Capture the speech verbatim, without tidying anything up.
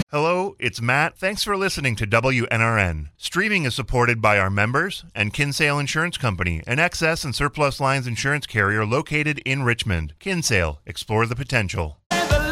Hello, it's Matt. Thanks for listening to W N R N. Streaming is supported by our members and Kinsale Insurance Company, an excess and surplus lines insurance carrier located in Richmond. Kinsale, explore the potential.